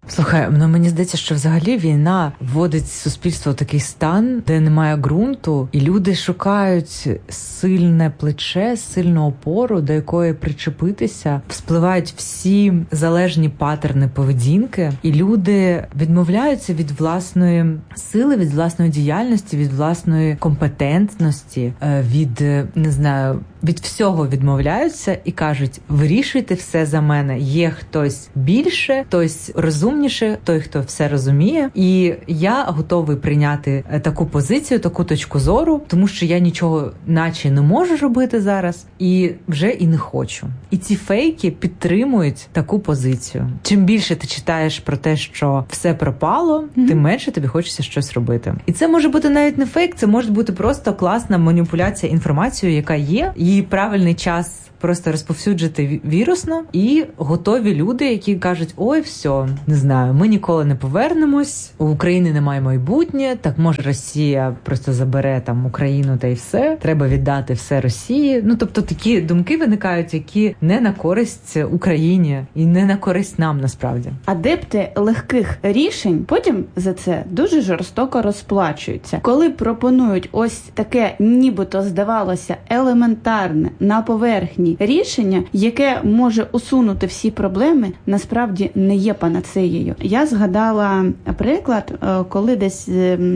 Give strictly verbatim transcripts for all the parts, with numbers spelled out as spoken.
Слухай, ну мені здається, що взагалі війна вводить суспільство в такий стан, де немає ґрунту, і люди шукають сильне плече, сильну опору, до якої причепитися. Вспливають всі залежні паттерни поведінки, і люди відмовляються від власної сили, від власної діяльності, від власної компетентності, від, не знаю, від всього відмовляються і кажуть: вирішуйте все за мене. Є хтось більше, хтось розумніше, той, хто все розуміє. І я готовий прийняти таку позицію, таку точку зору, тому що я нічого наче не можу робити зараз і вже і не хочу. І ці фейки підтримують таку позицію. Чим більше ти читаєш про те, що все пропало, mm-hmm. тим менше тобі хочеться щось робити. І це може бути навіть не фейк, це може бути просто класна маніпуляція інформацією, яка є. Її правильний час просто розповсюджити вірусно, і готові люди, які кажуть: ой, все, не знаю, ми ніколи не повернемось, у України немає майбутнє, так може Росія просто забере там Україну та й все, треба віддати все Росії. Ну, тобто такі думки виникають, які не на користь Україні і не на користь нам, насправді. Адепти легких рішень потім за це дуже жорстоко розплачуються. Коли пропонують ось таке, нібито здавалося, елементарне, на поверхні рішення, яке може усунути всі проблеми, насправді не є панацеєю. Я згадала приклад, коли десь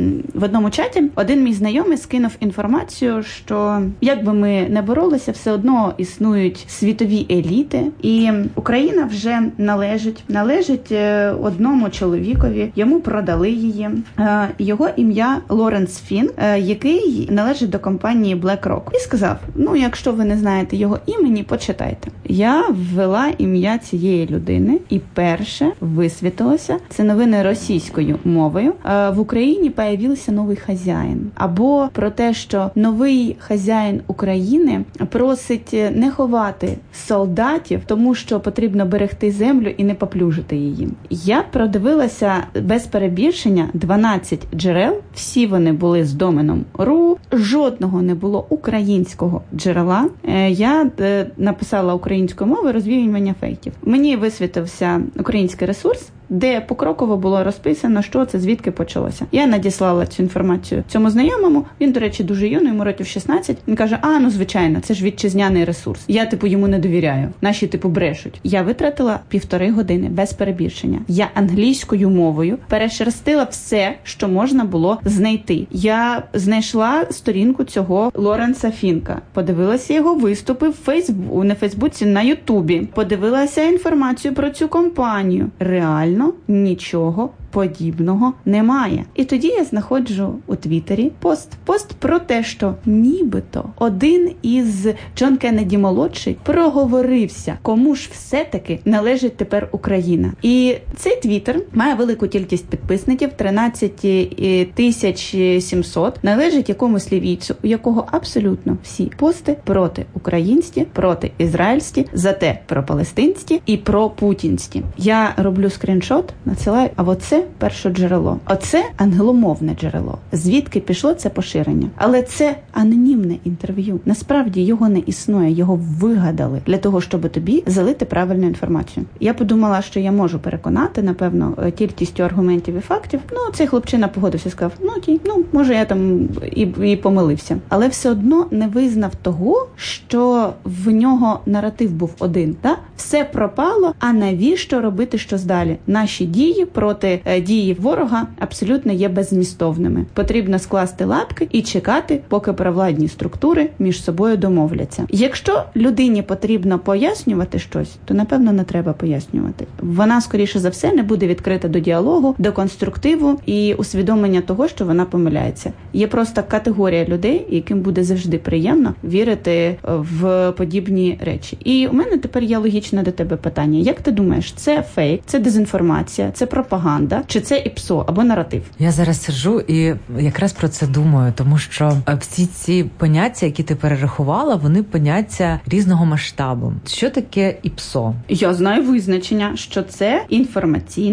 в одному чаті один мій знайомий скинув інформацію, що як би ми не боролися, все одно існують світові еліти, і Україна вже належить, належить одному чоловікові, йому продали її. Його ім'я Лоренс Фін, який належить до компанії BlackRock. І сказав: ну, якщо ви не знаєте його імені, почитайте. Я ввела ім'я цієї людини, і перше висвітилося, це новини російською мовою. В Україні появився новий хазяїн. Або про те, що новий хазяїн України просить не ховати солдатів, тому що потрібно берегти землю і не поплюжити її. Я продивилася без перебільшення дванадцять джерел, всі вони були з доменом .ру, жодного не було українського джерела. Я написала українською мовою розвіювання фейків. Мені висвітився український ресурс, де покроково було розписано, що це, звідки почалося. Я надіслала цю інформацію цьому знайомому. Він, до речі, дуже юний, йому років шістнадцять. Він каже: а, ну, звичайно, це ж вітчизняний ресурс. Я, типу, йому не довіряю. Наші, типу, брешуть. Я витратила півтори години, без перебільшення. Я англійською мовою перешерстила все, що можна було знайти. Я знайшла сторінку цього Лоренса Фінка. Подивилася його виступи в Фейсбуці, не Фейсбуці, на Ютубі. Подивилася інформацію про цю компанію. Реально нічого подібного немає. І тоді я знаходжу у Твіттері пост. Пост про те, що нібито один із Джон Кеннеді молодший проговорився, кому ж все-таки належить тепер Україна. І цей Твіттер має велику кількість підписників, тринадцять тисяч сімсот, належить якомусь лівійцю, у якого абсолютно всі пости проти українські, проти ізраїльські, зате про палестинські і про путінські. Я роблю скріншот, надсилаю, а оце перше джерело. Оце англомовне джерело. Звідки пішло це поширення? Але це анонімне інтерв'ю. Насправді його не існує, його вигадали для того, щоб тобі залити правильну інформацію. Я подумала, що я можу переконати, напевно, кількістю аргументів і фактів. Ну, цей хлопчина погодився, сказав: ну окей, ну, може я там і, і помилився. Але все одно не визнав того, що в нього наратив був один. Да? Все пропало, а навіщо робити щось далі? Наші дії проти е, дії ворога абсолютно є беззмістовними. Потрібно скласти лапки і чекати, поки провладні структури між собою домовляться. Якщо людині потрібно пояснювати щось, то, напевно, не треба пояснювати. Вона, скоріше за все, не буде відкрита до діалогу, до конструктиву і усвідомлення того, що вона помиляється. Є просто категорія людей, яким буде завжди приємно вірити в подібні речі. І у мене тепер є логічне до тебе питання. Як ти думаєш, це фейк, це дезінформація, це пропаганда, чи це ІПСО або наратив? Я зараз сиджу і якраз про це думаю, тому що всі ці поняття, які ти перерахувала, вони поняття різного масштабу. Що таке ІПСО? Я знаю визначення, що це інформаційна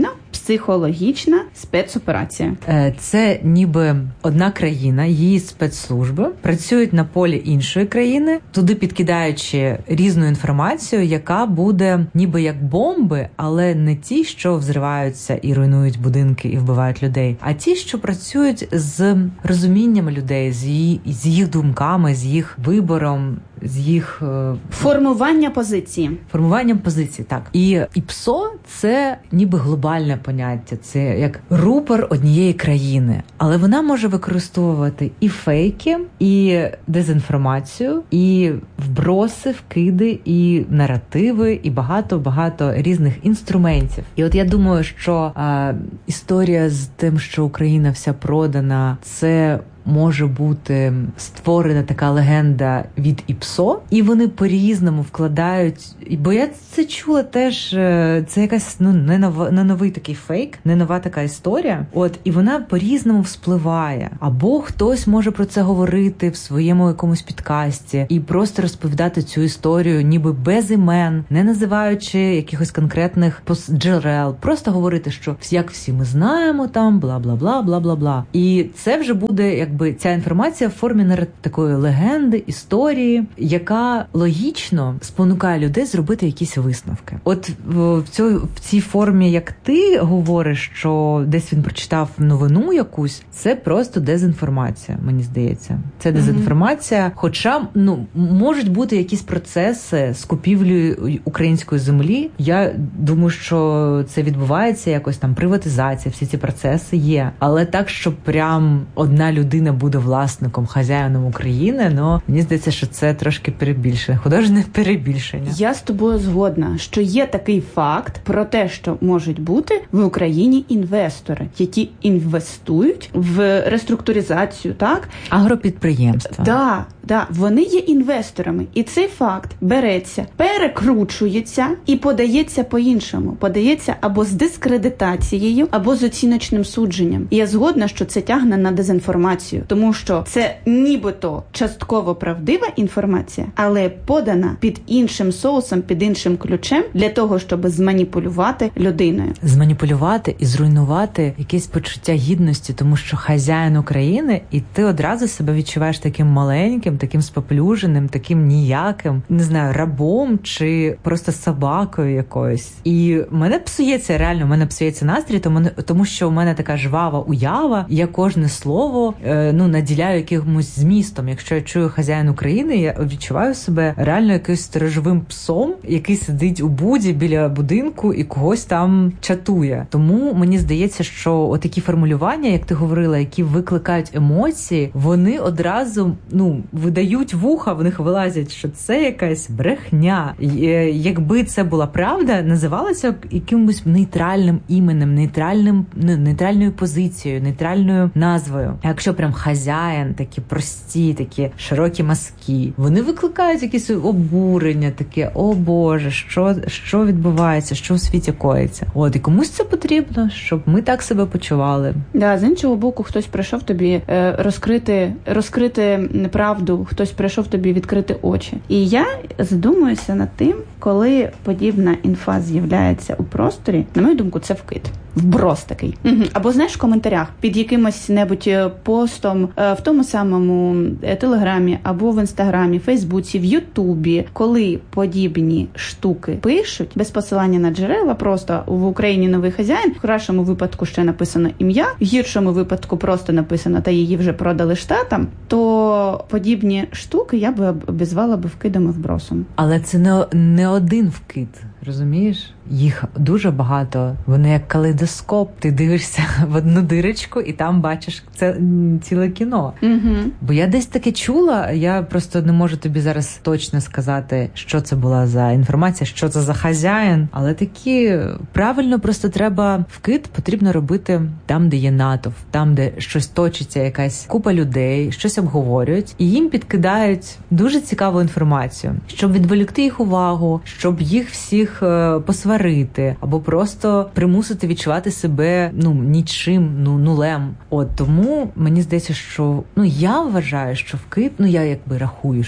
психологічна спецоперація. Це ніби одна країна, її спецслужби працюють на полі іншої країни, туди підкидаючи різну інформацію, яка буде ніби як бомби, але не ті, що взриваються і руйнують будинки і вбивають людей, а ті, що працюють з розумінням людей, з її, з їх думками, з їх вибором, з їх формування позиції. Формуванням позиції, так. І ІПСО – це ніби глобальне поняття, це як рупор однієї країни. Але вона може використовувати і фейки, і дезінформацію, і вброси, вкиди, і наративи, і багато-багато різних інструментів. І от я думаю, що а, історія з тим, що Україна вся продана, це може бути створена така легенда від ІПСО, і вони по-різному вкладають, бо я це чула теж, це якась, ну, не, нов, не новий такий фейк, не нова така історія, от, і вона по-різному вспливає. Або хтось може про це говорити в своєму якомусь підкасті і просто розповідати цю історію ніби без імен, не називаючи якихось конкретних джерел, просто говорити, що як всі ми знаємо там, бла-бла-бла, бла-бла-бла. І це вже буде, як Якби ця інформація в формі такої легенди, історії, яка логічно спонукає людей зробити якісь висновки. От в, цій, в цій формі, як ти говориш, що десь він прочитав новину якусь, це просто дезінформація, мені здається. Це дезінформація, mm-hmm. хоча, ну, можуть бути якісь процеси з купівлею української землі. Я думаю, що це відбувається якось там, приватизація, всі ці процеси є. Але так, що прям одна людина буде власником, хазяїном України, ну, мені здається, що це трошки перебільшення, художнє перебільшення. Я з тобою згодна, що є такий факт про те, що можуть бути в Україні інвестори, які інвестують в реструктуризацію, так? Агропідприємства. Да, да, вони є інвесторами, і цей факт береться, перекручується і подається по-іншому. Подається або з дискредитацією, або з оціночним судженням. І я згодна, що це тягне на дезінформацію, тому що це нібито частково правдива інформація, але подана під іншим соусом, під іншим ключем для того, щоб зманіпулювати людиною. Зманіпулювати і зруйнувати якесь почуття гідності, тому що хазяїн України, і ти одразу себе відчуваєш таким маленьким, таким споплюженим, таким ніяким, не знаю, рабом чи просто собакою якоюсь. І мене псується, реально, мене псується настрій, тому, тому що у мене така жвава уява, я кожне слово ну, наділяю якимось змістом. Якщо я чую хазяїн України, я відчуваю себе реально якимось сторожовим псом, який сидить у буді біля будинку і когось там чатує. Тому мені здається, що отакі формулювання, як ти говорила, які викликають емоції, вони одразу, ну, видають вуха, в них вилазять, що це якась брехня. Якби це була правда, називалося якимось нейтральним іменем, нейтральним, нейтральною позицією, нейтральною назвою. А якщо прям хазяїн, такі прості, такі широкі мазки, вони викликають якісь обурення, таке, о Боже, що, що відбувається, що у світі коїться. От, і комусь це потрібно, щоб ми так себе почували. Да, з іншого боку, хтось прийшов тобі е, розкрити, розкрити неправду, хтось прийшов тобі відкрити очі. І я задумуюся над тим, коли подібна інфа з'являється у просторі, на мою думку, це вкид. Вброс такий. Угу. Або, знаєш, в коментарях під якимось небудь постом в тому самому Телеграмі, або в Інстаграмі, Фейсбуці, в Ютубі, коли подібні штуки пишуть, без посилання на джерела, просто в Україні новий хазяїн, в кращому випадку ще написано ім'я, в гіршому випадку просто написано, та її вже продали штатам, то подібні штуки я би обізвала би вкидом і вбросом. Але це не, не один вкид, розумієш? Їх дуже багато. Вони як калейдоскоп. Ти дивишся в одну дирочку і там бачиш це ціле кіно. Угу. Бо я десь таке чула, я просто не можу тобі зараз точно сказати, що це була за інформація, що це за хазяїн. Але такі, правильно, просто треба вкид потрібно робити там, де є натовп, там, де щось точиться, якась купа людей, щось обговорюють, і їм підкидають дуже цікаву інформацію, щоб відволікти їх увагу, щоб їх всіх посварити, або просто примусити відчувати себе, ну, нічим, ну, нулем. От тому мені здається, що, ну, я вважаю, що вкид, ну, я якби рахую, що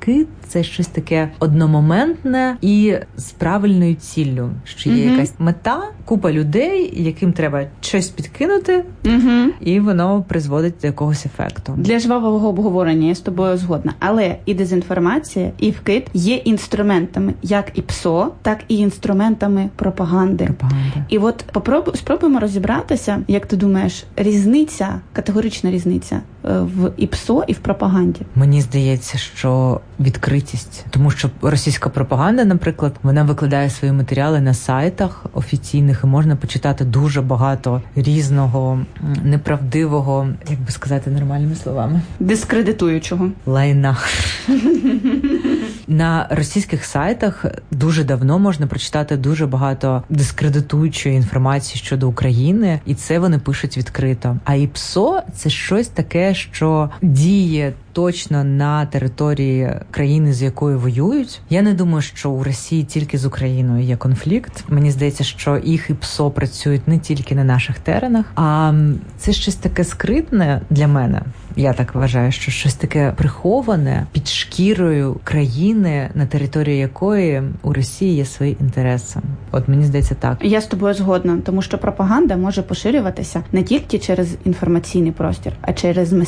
вкид – це щось таке одномоментне і з правильною ціллю, що є mm-hmm. якась мета, купа людей, яким треба щось підкинути, mm-hmm. і воно призводить до якогось ефекту. Для жвавого обговорення я з тобою згодна. Але і дезінформація, і вкид є інструментами як і ПСО, так і інструментами пропаганди. Пропаганда. І от попробуй, спробуємо розібратися, як ти думаєш, різниця, категорична різниця в і ПСО, і в пропаганді? Мені здається, що відкритість. Тому що російська пропаганда, наприклад, вона викладає свої матеріали на сайтах офіційних, і можна почитати дуже багато різного, неправдивого, як би сказати нормальними словами, дискредитуючого лайна. На російських сайтах дуже давно можна прочитати дуже багато дискредитуючої інформації щодо України, і це вони пишуть відкрито. А і ПСО – це щось таке, що діє точно на території країни, з якою воюють. Я не думаю, що у Росії тільки з Україною є конфлікт. Мені здається, що їх і ПСО працюють не тільки на наших теренах, а це щось таке скритне для мене. Я так вважаю, що щось таке приховане під шкірою країни, на території якої у Росії є свої інтереси. От мені здається так. Я з тобою згодна, тому що пропаганда може поширюватися не тільки через інформаційний простір, а через